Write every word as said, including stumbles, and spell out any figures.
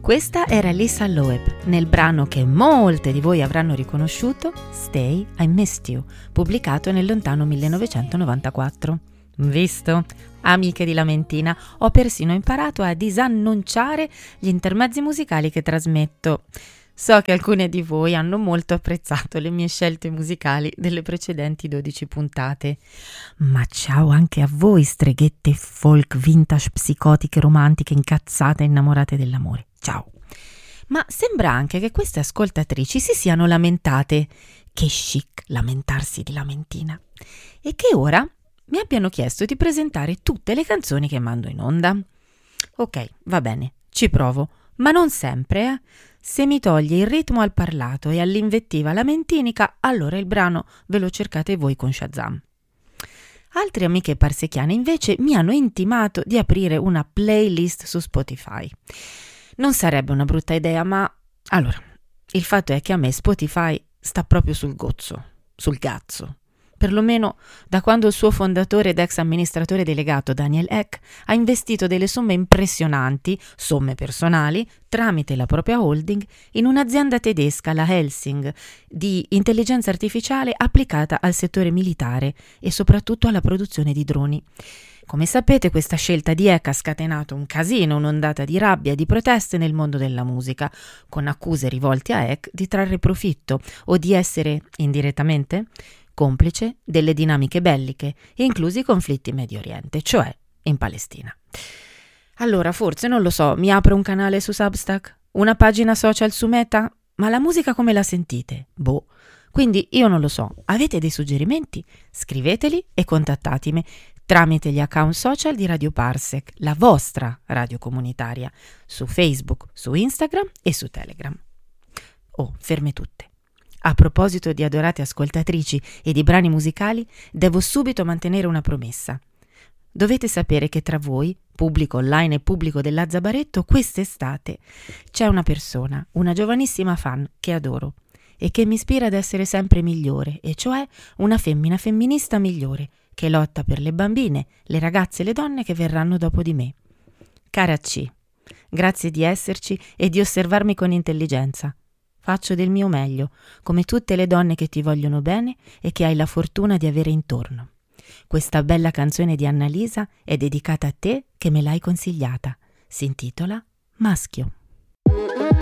Questa era Lisa Loeb nel brano che molte di voi avranno riconosciuto, Stay, I Missed You, pubblicato nel lontano millenovecentonovantaquattro. Visto? Amiche di Lamentina, ho persino imparato a disannunciare gli intermezzi musicali che trasmetto. So che alcune di voi hanno molto apprezzato le mie scelte musicali delle precedenti dodici puntate. Ma ciao anche a voi, streghette folk, vintage, psicotiche, romantiche, incazzate e innamorate dell'amore. Ciao! Ma sembra anche che queste ascoltatrici si siano lamentate. Che chic lamentarsi di Lamentina. E che ora mi abbiano chiesto di presentare tutte le canzoni che mando in onda. Ok, va bene, ci provo, ma non sempre, eh? Se mi toglie il ritmo al parlato e all'invettiva lamentinica, allora il brano ve lo cercate voi con Shazam. Altre amiche parsechiane invece mi hanno intimato di aprire una playlist su Spotify. Non sarebbe una brutta idea, ma allora, il fatto è che a me Spotify sta proprio sul gozzo, sul cazzo. Perlomeno da quando il suo fondatore ed ex amministratore delegato Daniel Ek ha investito delle somme impressionanti, somme personali, tramite la propria holding, in un'azienda tedesca, la Helsing, di intelligenza artificiale applicata al settore militare e soprattutto alla produzione di droni. Come sapete, questa scelta di Ek ha scatenato un casino, un'ondata di rabbia e di proteste nel mondo della musica, con accuse rivolte a Ek di trarre profitto o di essere, indirettamente, complice delle dinamiche belliche, inclusi i conflitti in Medio Oriente, cioè in Palestina. Allora, forse, non lo so, mi apro un canale su Substack? Una pagina social su Meta? Ma la musica come la sentite? Boh. Quindi io non lo so. Avete dei suggerimenti? Scriveteli e contattatemi tramite gli account social di Radio Parsec, la vostra radio comunitaria, su Facebook, su Instagram e su Telegram. Oh, ferme tutte. A proposito di adorate ascoltatrici e di brani musicali, devo subito mantenere una promessa. Dovete sapere che tra voi, pubblico online e pubblico dell'Azzabaretto, quest'estate c'è una persona, una giovanissima fan che adoro e che mi ispira ad essere sempre migliore, e cioè una femmina femminista migliore che lotta per le bambine, le ragazze e le donne che verranno dopo di me. Cara C, grazie di esserci e di osservarmi con intelligenza. Faccio del mio meglio, come tutte le donne che ti vogliono bene e che hai la fortuna di avere intorno. Questa bella canzone di Annalisa è dedicata a te che me l'hai consigliata. Si intitola Maschio.